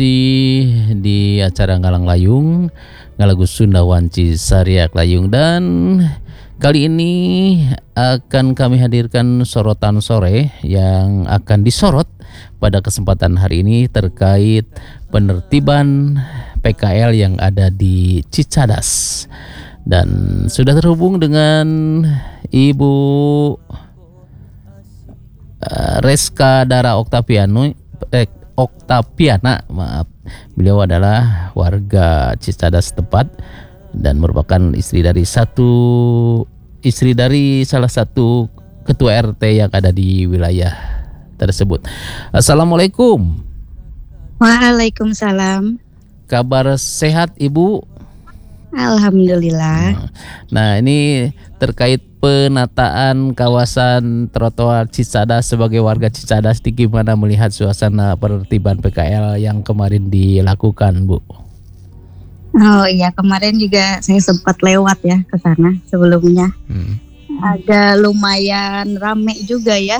Di acara Ngalang Layung, Ngalagus Sunda Wanci Sariak Layung, dan kali ini akan kami hadirkan sorotan sore yang akan disorot pada kesempatan hari ini terkait penertiban PKL yang ada di Cicadas. Dan sudah terhubung dengan Ibu Reska Dara Oktaviana, maaf. Beliau adalah warga Cicadas tempat dan merupakan istri dari salah satu ketua RT yang ada di wilayah tersebut. Assalamualaikum. Waalaikumsalam. Kabar sehat Ibu? Alhamdulillah. Nah, ini terkait penataan kawasan trotoar Cicadas. Sebagai warga Cicadas, gimana melihat suasana penertiban PKL yang kemarin dilakukan, Bu? Oh iya, kemarin juga saya sempat lewat ya ke sana sebelumnya. Agak lumayan rame juga ya.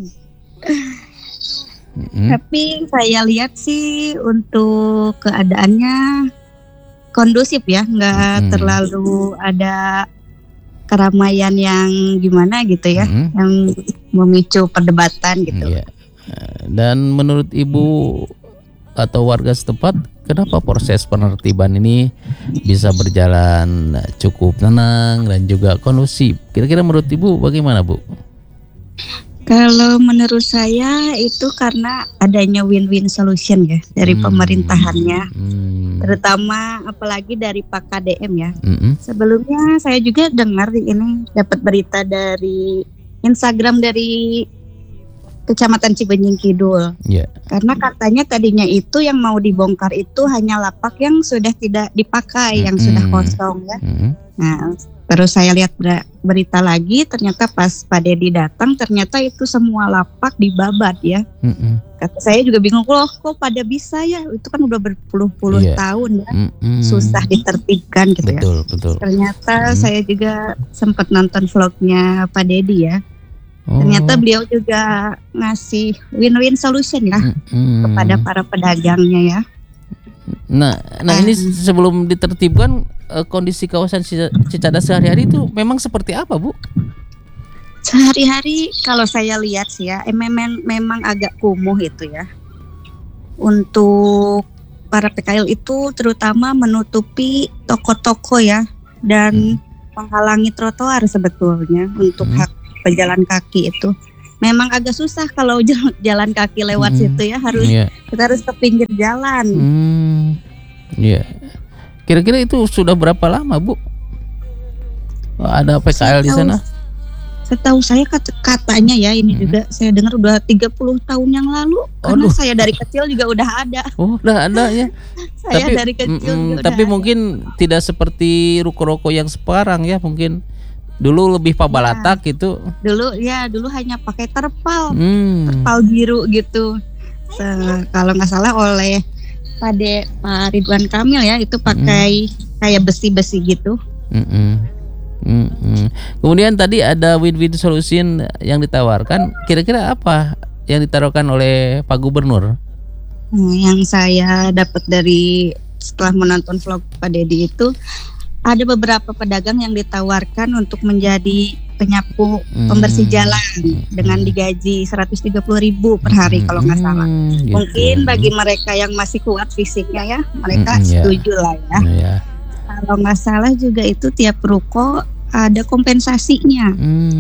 Tapi saya lihat sih untuk keadaannya kondusif ya, nggak terlalu ada keramaian yang gimana gitu ya, yang memicu perdebatan gitu. Iya. Dan menurut Ibu atau warga setempat, kenapa proses penertiban ini bisa berjalan cukup tenang dan juga kondusif? Kira-kira menurut Ibu bagaimana, Bu? Kalau menurut saya itu karena adanya win-win solution ya dari pemerintahannya, terutama apalagi dari Pak KDM ya. Sebelumnya saya juga dengar ini, dapat berita dari Instagram dari Kecamatan Cibenying Kidul. Karena katanya tadinya itu yang mau dibongkar itu hanya lapak yang sudah tidak dipakai, yang sudah kosong ya. Nah, terus saya lihat berita lagi, ternyata pas Pak Dedi datang, ternyata itu semua lapak dibabat ya. Kata saya juga bingung, loh kok pada bisa ya? Itu kan udah berpuluh-puluh tahun ya, susah ditertibkan gitu. Betul. Ternyata saya juga sempat nonton vlognya Pak Dedi ya. Ternyata beliau juga ngasih win-win solution ya kepada para pedagangnya ya. Nah ini sebelum ditertibkan, kondisi kawasan Cicadas sehari-hari itu memang seperti apa, Bu? Sehari-hari kalau saya lihat sih ya, memang agak kumuh itu ya. Untuk para PKL itu terutama menutupi toko-toko ya, dan menghalangi trotoar sebetulnya untuk hak pejalan kaki itu. Memang agak susah kalau jalan kaki lewat situ ya, kita harus ke pinggir jalan. Kira-kira itu sudah berapa lama, Bu? Ada PKL di sana? Setahu saya katanya ya, ini juga saya dengar udah 30 tahun yang lalu. Karena saya dari kecil juga udah ada. Oh, udah ada ya. Saya dari kecil juga tapi udah mungkin ada. Tidak seperti ruko-ruko yang sekarang ya, mungkin dulu lebih pabalatak gitu. Dulu hanya pakai terpal biru gitu. Kalau nggak salah oleh Pak Ridwan Kamil ya, itu pakai kayak besi-besi gitu. Kemudian tadi ada win-win solution yang ditawarkan. Kira-kira apa yang ditawarkan oleh Pak Gubernur? Yang saya dapat dari setelah menonton vlog Pak Dedi itu, ada beberapa pedagang yang ditawarkan untuk menjadi penyapu pembersih jalan dengan digaji 130.000 per hari kalau nggak salah. Gitu. Mungkin bagi mereka yang masih kuat fisiknya ya, mereka setuju lah ya. Kalau nggak salah juga itu tiap ruko ada kompensasinya.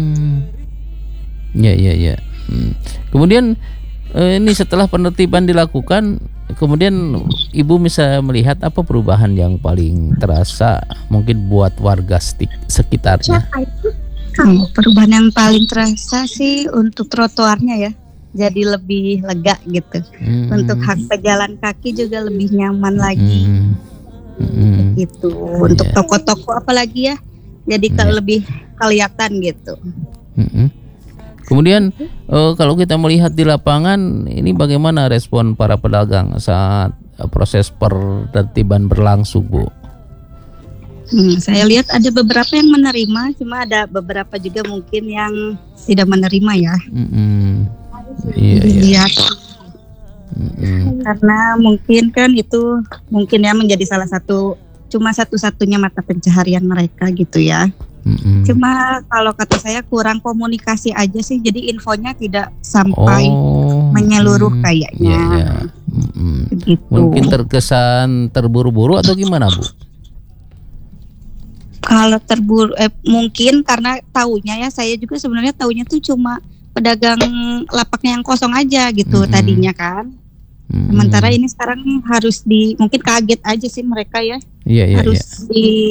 Ya. Kemudian ini setelah penertiban dilakukan, kemudian Ibu bisa melihat apa perubahan yang paling terasa mungkin buat warga sekitarnya? Perubahan yang paling terasa sih untuk trotoarnya ya, jadi lebih lega gitu. Untuk hak pejalan kaki juga lebih nyaman lagi. Gitu. Untuk toko-toko apalagi ya, jadi lebih kelihatan gitu. Kemudian kalau kita melihat di lapangan, ini bagaimana respon para pedagang saat proses penertiban berlangsung, Bu? Saya lihat ada beberapa yang menerima, cuma ada beberapa juga mungkin yang tidak menerima ya. Iya. Karena mungkin kan itu mungkin ya menjadi salah satu, cuma satu-satunya mata pencaharian mereka gitu ya. Cuma kalau kata saya kurang komunikasi aja sih, jadi infonya tidak sampai menyeluruh kayaknya. Gitu. Mungkin terkesan terburu-buru atau gimana, Bu? Kalau terburu, mungkin karena taunya ya, saya juga sebenarnya taunya tuh cuma pedagang lapaknya yang kosong aja gitu tadinya kan. Sementara ini sekarang harus mungkin kaget aja sih mereka ya. Harus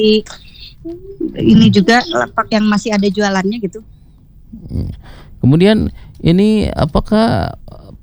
ini juga lapak yang masih ada jualannya gitu. Kemudian ini apakah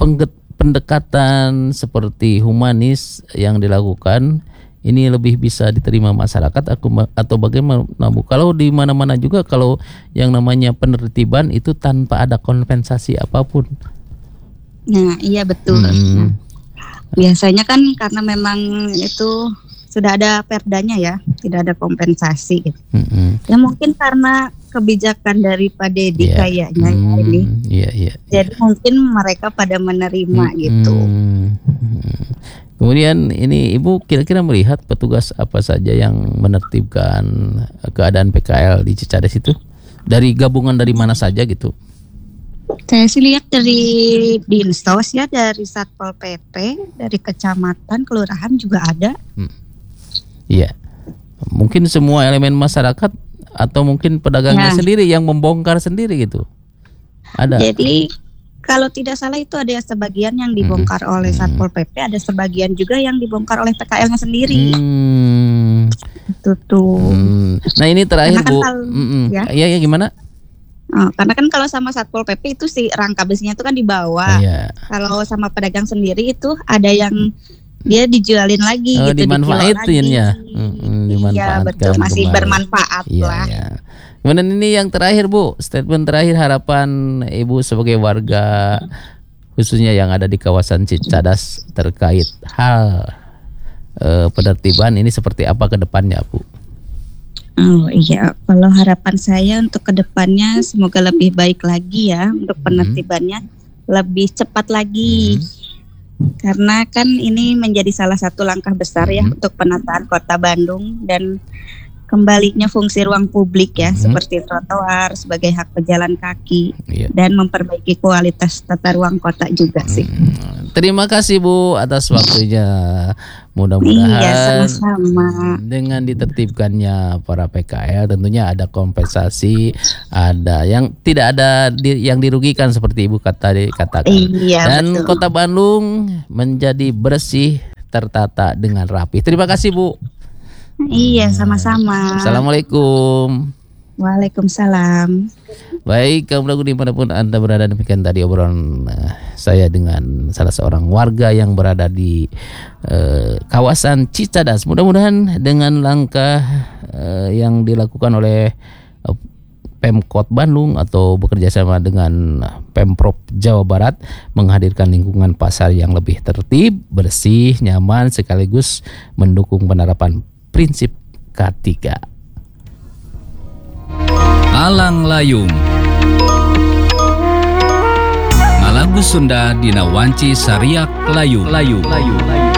pendekatan seperti humanis yang dilakukan ini lebih bisa diterima masyarakat atau bagaimana, Bu? Kalau di mana-mana juga kalau yang namanya penertiban itu tanpa ada kompensasi apapun. Nah, iya betul. Nah, biasanya kan karena memang itu sudah ada perdanya ya, tidak ada kompensasi gitu. Ya mungkin karena kebijakan dari Pak Deddy kayaknya ini. Jadi mungkin mereka pada menerima gitu. Kemudian ini Ibu kira-kira melihat petugas apa saja yang menertibkan keadaan PKL di Cicadas itu? Dari gabungan dari mana saja gitu? Saya sih lihat dari Dinsos ya, dari Satpol PP, dari kecamatan, kelurahan juga ada. Iya, mungkin semua elemen masyarakat atau mungkin pedagangnya sendiri yang membongkar sendiri gitu. Ada. Jadi kalau tidak salah itu ada sebagian yang dibongkar oleh Satpol PP, ada sebagian juga yang dibongkar oleh PKL-nya sendiri. Itu tuh. Nah ini terakhir Bu. Iya gimana? Karena kan kalau sama Satpol PP itu si rangka besinya itu kan di bawah. Kalau sama pedagang sendiri itu ada yang dia dijualin lagi gitu, dimanfaatin ya. Iya betul, masih bermanfaat lah. Kemudian ini yang terakhir Bu, statement terakhir harapan Ibu sebagai warga khususnya yang ada di kawasan Cicadas terkait hal penertiban ini seperti apa ke depannya, Bu? Oh iya, kalau harapan saya untuk ke depannya semoga lebih baik lagi ya, untuk penertibannya lebih cepat lagi. Karena kan ini menjadi salah satu langkah besar ya untuk penataan Kota Bandung dan kembalinya fungsi ruang publik ya, seperti trotoar sebagai hak pejalan kaki dan memperbaiki kualitas tata ruang kota juga sih. Terima kasih Bu atas waktunya. Mudah-mudahan sama-sama. Dengan ditertibkannya para PKL tentunya ada kompensasi, ada yang tidak ada yang dirugikan seperti Ibu katakan. Dan betul. Kota Bandung menjadi bersih, tertata dengan rapi. Terima kasih Bu. Iya, sama-sama. Assalamualaikum. Waalaikumsalam. Baik, kaum lagu dimanapun Anda berada, demikian tadi obrolan saya dengan salah seorang warga yang berada di kawasan Cicadas. Mudah-mudahan dengan langkah yang dilakukan oleh Pemkot Bandung atau bekerja sama dengan Pemprov Jawa Barat menghadirkan lingkungan pasar yang lebih tertib, bersih, nyaman, sekaligus mendukung penerapan prinsip K3. Alang Layung Ngalagu Sunda dina wanci Sariak Layung.